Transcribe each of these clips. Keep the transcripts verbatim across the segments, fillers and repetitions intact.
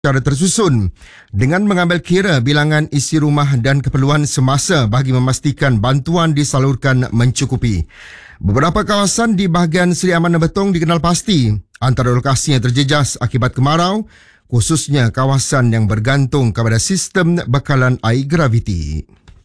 secara tersusun dengan mengambil kira bilangan isi rumah dan keperluan semasa bagi memastikan bantuan disalurkan mencukupi. Beberapa kawasan di bahagian Seri Amanah Betong dikenal pasti antara lokasi yang terjejas akibat kemarau, khususnya kawasan yang bergantung kepada sistem bekalan air graviti.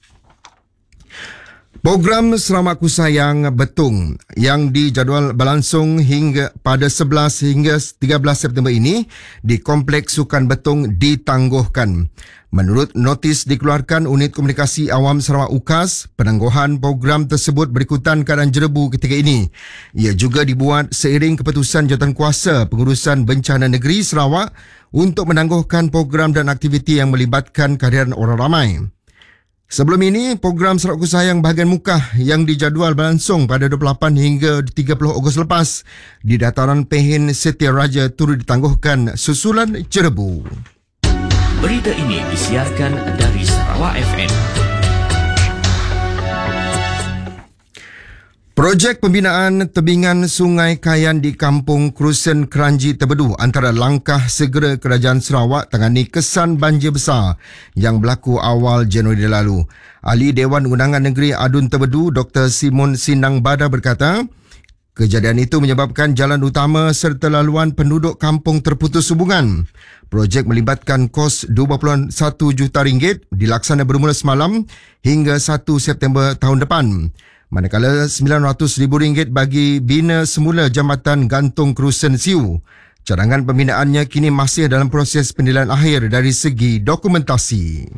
Program Sarawak Ku Sayang Betong yang dijadual berlangsung hingga pada sebelas hingga tiga belas September ini di Kompleks Sukan Betong ditangguhkan. Menurut notis dikeluarkan Unit Komunikasi Awam Sarawak U K A S, penangguhan program tersebut berikutan keadaan jerebu ketika ini. Ia juga dibuat seiring keputusan Jawatankuasa Pengurusan Bencana Negeri Sarawak untuk menangguhkan program dan aktiviti yang melibatkan kehadiran orang ramai. Sebelum ini, program Sarawak Ku Sayang bahagian Mukah yang dijadual berlangsung pada dua puluh lapan hingga tiga puluh Ogos lepas di dataran Pehin Setia Raja turut ditangguhkan susulan jerebu. Berita ini disiarkan dari Sarawak F M. Projek pembinaan tebingan Sungai Kayan di Kampung Krusen Keranji Tebedu antara langkah segera Kerajaan Sarawak tangani kesan banjir besar yang berlaku awal Januari lalu. Ahli Dewan Undangan Negeri Adun Tebedu, Doktor Simon Sinang Bada berkata, kejadian itu menyebabkan jalan utama serta laluan penduduk kampung terputus hubungan. Projek melibatkan kos dua puluh satu juta ringgit dilaksana bermula semalam hingga satu September tahun depan. Manakala sembilan ratus ribu ringgit bagi bina semula Jambatan Gantung Krusen Siu. Cadangan pembinaannya kini masih dalam proses penilaian akhir dari segi dokumentasi.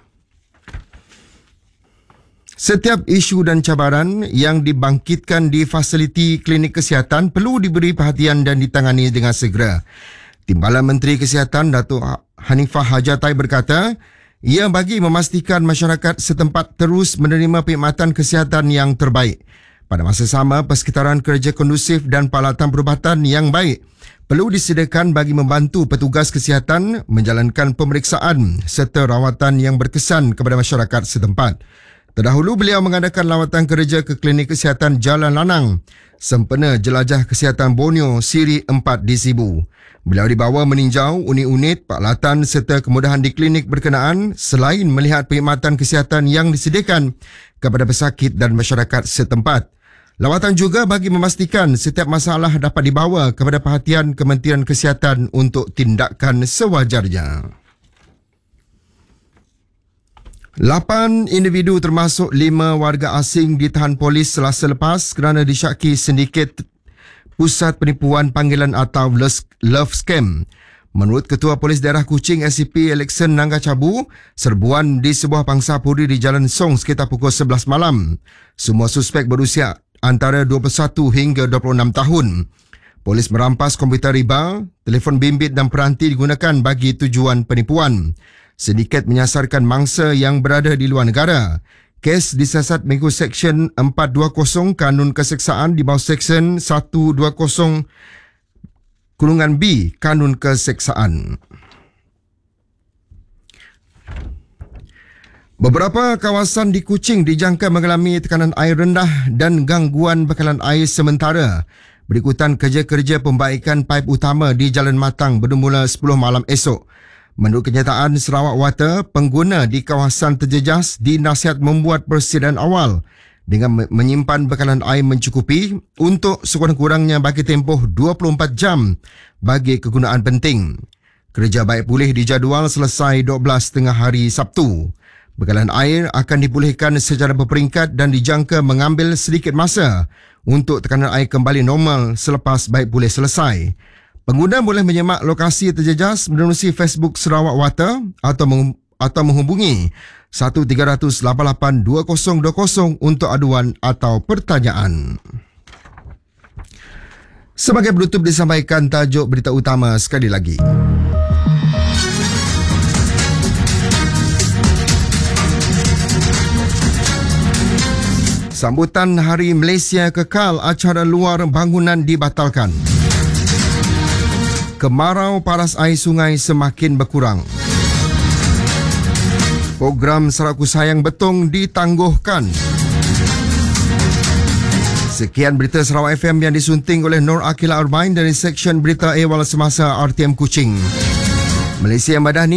Setiap isu dan cabaran yang dibangkitkan di fasiliti klinik kesihatan perlu diberi perhatian dan ditangani dengan segera. Timbalan Menteri Kesihatan Datuk Hanifah Hajatai berkata, ia bagi memastikan masyarakat setempat terus menerima perkhidmatan kesihatan yang terbaik. Pada masa sama, persekitaran kerja kondusif dan peralatan perubatan yang baik perlu disediakan bagi membantu petugas kesihatan menjalankan pemeriksaan serta rawatan yang berkesan kepada masyarakat setempat. Terdahulu beliau mengadakan lawatan kerja ke klinik kesihatan Jalan Lanang, sempena jelajah kesihatan Borneo Siri empat di Sibu. Beliau dibawa meninjau unit-unit, peralatan serta kemudahan di klinik berkenaan selain melihat perkhidmatan kesihatan yang disediakan kepada pesakit dan masyarakat setempat. Lawatan juga bagi memastikan setiap masalah dapat dibawa kepada perhatian Kementerian Kesihatan untuk tindakan sewajarnya. Lapan individu termasuk lima warga asing ditahan polis Selasa lepas kerana disyaki sindiket Pusat Penipuan Panggilan atau Love Scam. Menurut Ketua Polis Daerah Kuching S C P Alexan Nangga Cabu, serbuan di sebuah pangsa puri di Jalan Song sekitar pukul sebelas malam. Semua suspek berusia antara dua puluh satu hingga dua puluh enam tahun. Polis merampas komputer riba, telefon bimbit dan peranti digunakan bagi tujuan penipuan. Sindiket menyasarkan mangsa yang berada di luar negara. Kes disiasat mengikut Seksyen empat dua kosong Kanun Keseksaan di bawah Seksyen seratus dua puluh Kurungan B Kanun Keseksaan. Beberapa kawasan di Kuching dijangka mengalami tekanan air rendah dan gangguan bekalan air sementara berikutan kerja-kerja pembaikan paip utama di Jalan Matang bermula sepuluh malam esok. Menurut kenyataan Sarawak Water, pengguna di kawasan terjejas dinasihat membuat persediaan awal dengan menyimpan bekalan air mencukupi untuk sekurang-kurangnya bagi tempoh dua puluh empat jam bagi kegunaan penting. Kerja baik pulih dijadual selesai dua belas tengah hari Sabtu. Bekalan air akan dipulihkan secara berperingkat dan dijangka mengambil sedikit masa untuk tekanan air kembali normal selepas baik pulih selesai. Pengguna boleh menyemak lokasi terjejas menerusi Facebook Sarawak Water atau meng, atau menghubungi satu tiga kosong lapan lapan dua kosong dua kosong untuk aduan atau pertanyaan. Sebagai penutup disampaikan tajuk berita utama sekali lagi. Sambutan Hari Malaysia Kekal, acara luar bangunan dibatalkan. Kemarau paras air sungai semakin berkurang. Program Sarawak Ku Sayang Betong ditangguhkan. Sekian berita Sarawak F M yang disunting oleh Nur Akila Arbain dari Seksyen Berita Ehwal Semasa R T M Kuching. Malaysia yang Madani